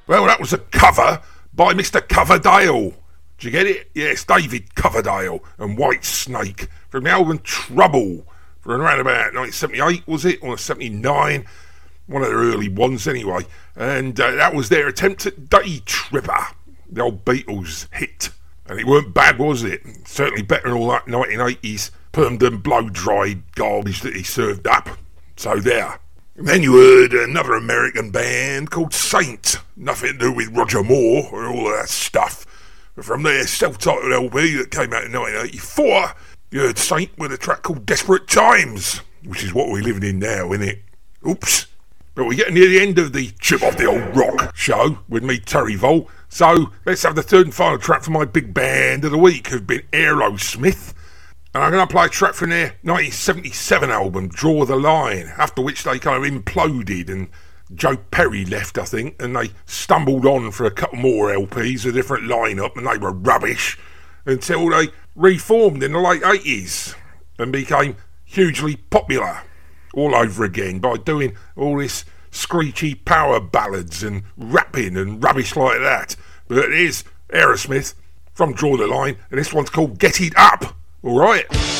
Well, that was a cover by Mr. Coverdale. Do you get it? Yes, David Coverdale and White Snake from the album Trouble from around about 1978, was it? Or 79? One of their early ones anyway. And that was their attempt at Day Tripper, the old Beatles hit. And it weren't bad, was it? Certainly better than all that 1980s permed and blow-dried garbage that he served up. So there. And then you heard another American band called Saint. Nothing to do with Roger Moore or all of that stuff. But from their self-titled LP that came out in 1984, you heard Saint with a track called Desperate Times, which is what we're living in now, isn't it? Oops. But we're getting near the end of the Chip Off the Old Rock show with me, Terry Vole. So let's have the third and final track for my big band of the week, who've been Aerosmith. And I'm going to play a track from their 1977 album, Draw the Line, after which they kind of imploded and Joe Perry left, I think, and they stumbled on for a couple more LPs, a different lineup, and they were rubbish until they reformed in the late 80s and became hugely popular all over again by doing all this screechy power ballads and rapping and rubbish like that. But it is Aerosmith from Draw the Line, and this one's called Get It Up. All right.